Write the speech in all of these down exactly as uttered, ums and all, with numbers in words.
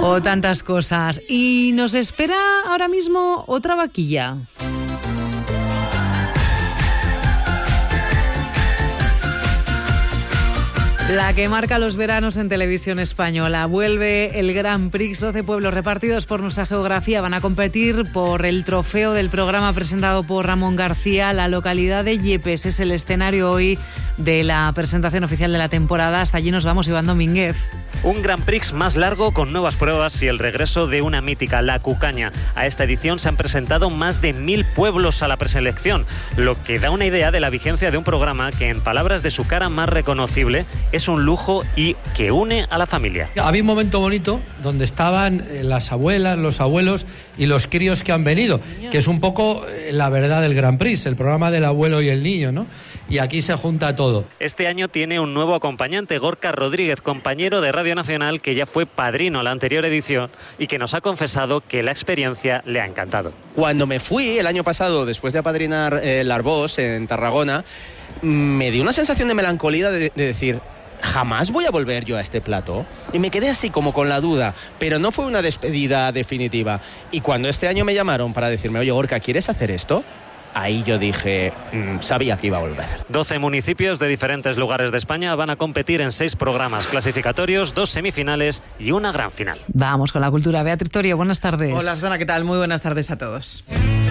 O tantas cosas. Y nos espera ahora mismo otra vaquilla. La que marca los veranos en televisión española. Vuelve el Grand Prix. doce pueblos repartidos por nuestra geografía van a competir por el trofeo del programa presentado por Ramón García. La localidad de Yepes es el escenario hoy de la presentación oficial de la temporada. Hasta allí nos vamos, Iván Domínguez. Un Grand Prix más largo con nuevas pruebas y el regreso de una mítica, la Cucaña. A esta edición se han presentado más de mil pueblos a la preselección, lo que da una idea de la vigencia de un programa que, en palabras de su cara más reconocible, es un lujo y que une a la familia. Había un momento bonito donde estaban las abuelas, los abuelos y los críos que han venido, que es un poco la verdad del Grand Prix, el programa del abuelo y el niño, ¿no? Y aquí se junta todo. Este año tiene un nuevo acompañante, Gorka Rodríguez, compañero de Radio Nacional, que ya fue padrino la anterior edición y que nos ha confesado que la experiencia le ha encantado. Cuando me fui el año pasado, después de apadrinar eh, el Arbós en Tarragona, me dio una sensación de melancolía de, de decir... jamás voy a volver yo a este plató. Y me quedé así como con la duda, pero no fue una despedida definitiva. Y cuando este año me llamaron para decirme, oye, Gorka, ¿quieres hacer esto? Ahí yo dije, mmm, sabía que iba a volver. doce municipios de diferentes lugares de España van a competir en seis programas clasificatorios, dos semifinales y una gran final. Vamos con la cultura. Beatriz Torio, buenas tardes. Hola, Susana, ¿qué tal? Muy buenas tardes a todos.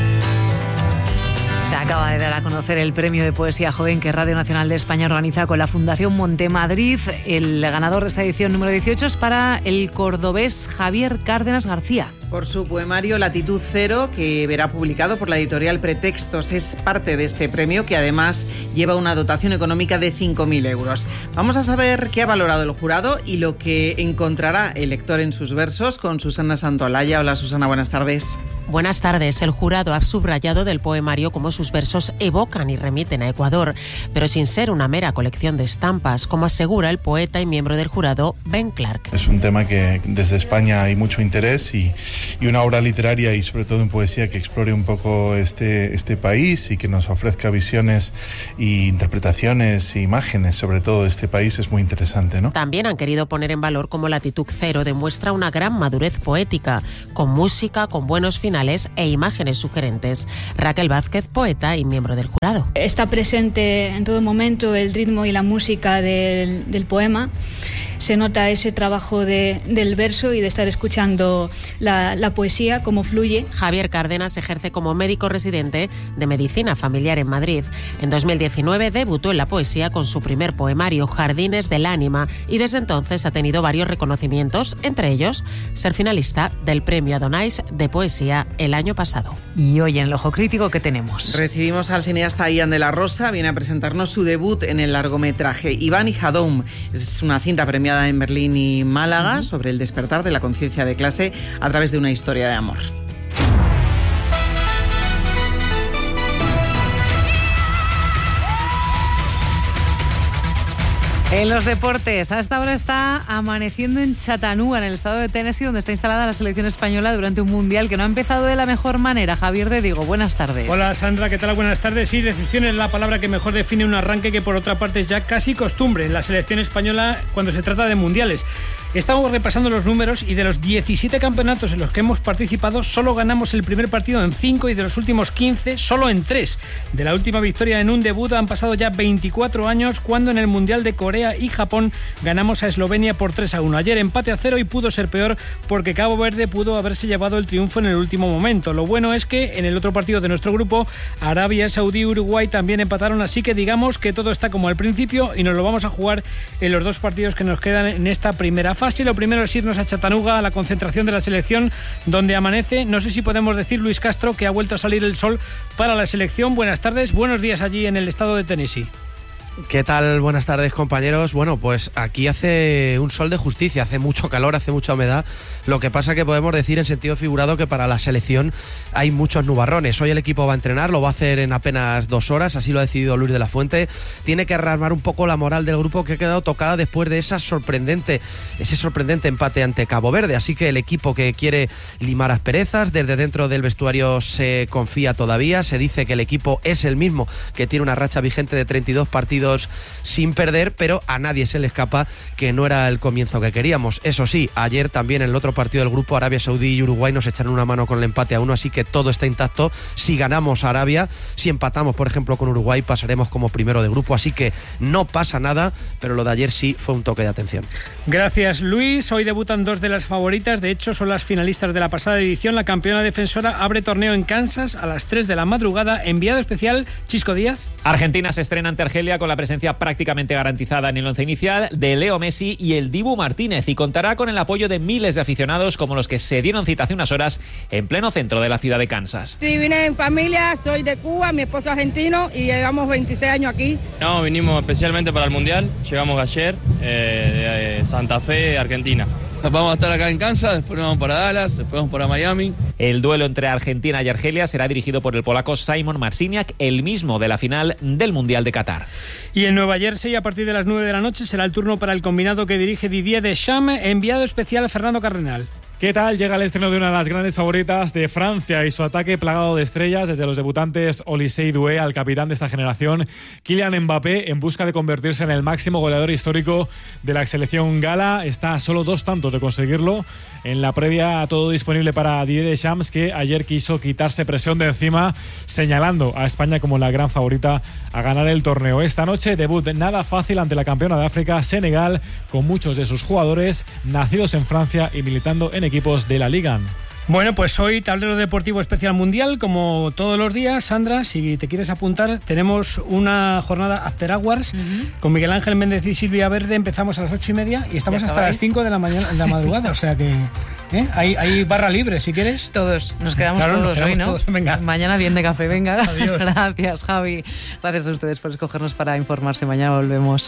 Se acaba de dar a conocer el premio de poesía joven que Radio Nacional de España organiza con la Fundación Montemadrid. El ganador de esta edición número dieciocho es para el cordobés Javier Cárdenas García. Por su poemario Latitud Cero, que verá publicado por la editorial Pretextos. Es parte de este premio, que además lleva una dotación económica de cinco mil euros. Vamos a saber qué ha valorado el jurado y lo que encontrará el lector en sus versos con Susana Santolaya. Hola, Susana, buenas tardes. Buenas tardes. El jurado ha subrayado del poemario cómo sus versos evocan y remiten a Ecuador, pero sin ser una mera colección de estampas, como asegura el poeta y miembro del jurado, Ben Clark. Es un tema que desde España hay mucho interés y, y una obra literaria y sobre todo en poesía que explore un poco este, este país y que nos ofrezca visiones e interpretaciones e imágenes sobre todo de este país es muy interesante, ¿no? También han querido poner en valor cómo Latitud Cero demuestra una gran madurez poética, con música, con buenos finales e imágenes sugerentes. Raquel Vázquez, poeta y miembro del jurado. Está presente en todo momento el ritmo y la música del, del poema. Se nota ese trabajo de, del verso y de estar escuchando la, la poesía, cómo fluye. Javier Cárdenas ejerce como médico residente de medicina familiar en Madrid. En dos mil diecinueve debutó en la poesía con su primer poemario, Jardines del Ánima, y desde entonces ha tenido varios reconocimientos, entre ellos ser finalista del Premio Adonais de Poesía el año pasado. Y hoy en el Ojo Crítico, ¿qué tenemos? Recibimos al cineasta Ian de la Rosa, viene a presentarnos su debut en el largometraje Iván y Jadom. Es una cinta premiada en Berlín y Málaga sobre el despertar de la conciencia de clase a través de una historia de amor. En los deportes, a esta hora está amaneciendo en Chattanooga, en el estado de Tennessee, donde está instalada la selección española durante un mundial que no ha empezado de la mejor manera. Javier de Diego, buenas tardes. Hola Sandra, ¿qué tal? Buenas tardes. Sí, decepción es la palabra que mejor define un arranque que por otra parte es ya casi costumbre en la selección española cuando se trata de mundiales. Estamos repasando los números y de los diecisiete campeonatos en los que hemos participado solo ganamos el primer partido en cinco y de los últimos quince solo en tres. De la última victoria en un debut han pasado ya veinticuatro años, cuando en el Mundial de Corea y Japón ganamos a Eslovenia por tres a uno. Ayer empate a cero y pudo ser peor porque Cabo Verde pudo haberse llevado el triunfo en el último momento. Lo bueno es que en el otro partido de nuestro grupo, Arabia Saudí y Uruguay también empataron, así que digamos que todo está como al principio y nos lo vamos a jugar en los dos partidos que nos quedan en esta primera fase. Lo primero es irnos a Chattanooga, a la concentración de la selección, donde amanece, no sé si podemos decir, Luis Castro, que ha vuelto a salir el sol para la selección. Buenas tardes, buenos días allí en el estado de Tennessee. ¿Qué tal? Buenas tardes, compañeros. Bueno, pues aquí hace un sol de justicia, hace mucho calor, hace mucha humedad. Lo que pasa que podemos decir en sentido figurado que para la selección hay muchos nubarrones. Hoy el equipo va a entrenar, lo va a hacer en apenas dos horas, así lo ha decidido Luis de la Fuente. Tiene que rearmar un poco la moral del grupo, que ha quedado tocada después de esa sorprendente, ese sorprendente empate ante Cabo Verde. Así que el equipo que quiere limar asperezas, desde dentro del vestuario se confía todavía. Se dice que el equipo es el mismo, que tiene una racha vigente de treinta y dos partidos partidos sin perder, pero a nadie se le escapa que no era el comienzo que queríamos. Eso sí, ayer también en el otro partido del grupo, Arabia Saudí y Uruguay nos echaron una mano con el empate a uno, así que todo está intacto. Si ganamos a Arabia, si empatamos, por ejemplo, con Uruguay, pasaremos como primero de grupo, así que no pasa nada, pero lo de ayer sí fue un toque de atención. Gracias, Luis. Hoy debutan dos de las favoritas, de hecho son las finalistas de la pasada edición. La campeona defensora abre torneo en Kansas a las tres de la madrugada. Enviado especial, Chisco Díaz. Argentina se estrena ante Argelia con la presencia prácticamente garantizada en el once inicial de Leo Messi y el Dibu Martínez, y contará con el apoyo de miles de aficionados como los que se dieron cita hace unas horas en pleno centro de la ciudad de Kansas. Sí, vine en familia, soy de Cuba, mi esposo es argentino y llevamos veintiséis años aquí. No, vinimos especialmente para el Mundial, llegamos ayer eh, de Santa Fe, Argentina. Vamos a estar acá en Kansas, después vamos para Dallas, después vamos para Miami. El duelo entre Argentina y Argelia será dirigido por el polaco Szymon Marciniak, el mismo de la final del Mundial de Qatar. Y en Nueva Jersey, a partir de las nueve de la noche, será el turno para el combinado que dirige Didier Deschamps. Enviado especial, Fernando Cardenal. ¿Qué tal? Llega el estreno de una de las grandes favoritas de Francia y su ataque plagado de estrellas, desde los debutantes Olysée Doué al capitán de esta generación, Kylian Mbappé, en busca de convertirse en el máximo goleador histórico de la selección gala. Está a solo dos tantos de conseguirlo. En la previa, todo disponible para Didier Deschamps, que ayer quiso quitarse presión de encima, señalando a España como la gran favorita a ganar el torneo. Esta noche, debut nada fácil ante la campeona de África, Senegal, con muchos de sus jugadores nacidos en Francia y militando en equipos de la Liga. Bueno, pues hoy tablero deportivo especial mundial, como todos los días. Sandra, si te quieres apuntar, tenemos una jornada After Hours uh-huh. con Miguel Ángel Méndez y Silvia Verde. Empezamos a las ocho y media y estamos hasta las cinco de la mañana, de la madrugada, o sea que ¿eh? hay, hay barra libre si quieres. Todos, nos quedamos claro, todos nos quedamos hoy, ¿no? Todos. Venga. Mañana bien de café, venga. Adiós. Gracias, Javi. Gracias a ustedes por escogernos para informarse. Mañana volvemos.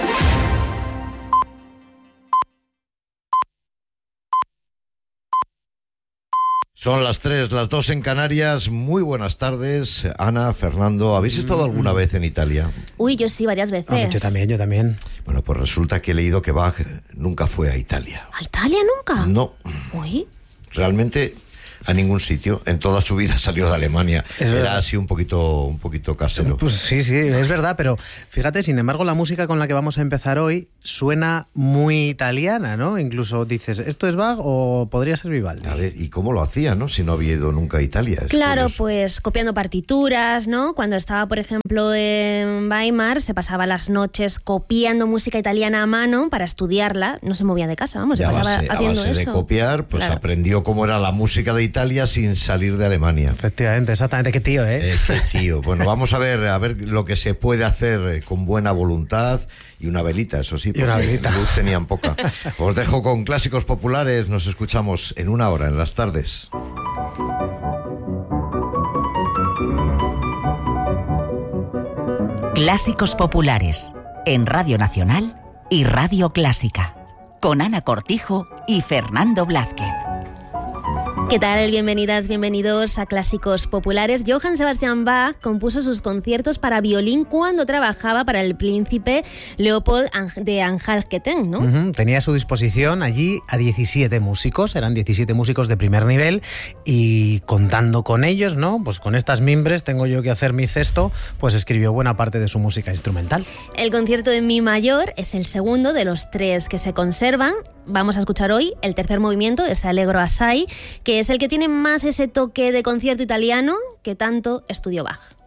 Son las tres, las dos en Canarias. Muy buenas tardes, Ana, Fernando. ¿Habéis estado alguna vez en Italia? Uy, yo sí, varias veces. Ah, yo también, yo también. Bueno, pues resulta que he leído que Bach nunca fue a Italia. ¿A Italia nunca? No. Uy. Realmente a ningún sitio. En toda su vida salió de Alemania. Es Era verdad. así un poquito, un poquito casero. Pues sí, sí, es verdad, pero fíjate, sin embargo, la música con la que vamos a empezar hoy suena muy italiana, ¿no? Incluso dices, ¿esto es Bach o podría ser Vivaldi? A ver, ¿y cómo lo hacía, no? Si no había ido nunca a Italia. Es Claro, curioso. pues copiando partituras, ¿no? Cuando estaba, por ejemplo, en Weimar, se pasaba las noches copiando música italiana a mano para estudiarla. No se movía de casa, vamos, Y se a pasaba base, a haciendo base de eso. copiar, pues Claro. aprendió cómo era la música de Italia sin salir de Alemania. Efectivamente, exactamente. Qué tío, ¿eh? Eh, qué tío. Bueno, vamos a ver, a ver lo que se puede hacer eh, con buena voluntad y una velita, eso sí, porque una velita. luz tenían poca. Os dejo con clásicos populares. Nos escuchamos en una hora, en las tardes. Clásicos populares en Radio Nacional y Radio Clásica, con Ana Cortijo y Fernando Blázquez. ¿Qué tal? Bienvenidas, bienvenidos a Clásicos Populares. Johann Sebastian Bach compuso sus conciertos para violín cuando trabajaba para el príncipe Leopold de Anhalt-Köthen, ¿no? Uh-huh. Tenía a su disposición allí a diecisiete músicos, eran diecisiete músicos de primer nivel, y contando con ellos, ¿no? Pues con estas mimbres tengo yo que hacer mi cesto, pues escribió buena parte de su música instrumental. El concierto en mi mayor es el segundo de los tres que se conservan. Vamos a escuchar hoy el tercer movimiento, ese Allegro Assai, que es el que tiene más ese toque de concierto italiano que tanto estudió Bach.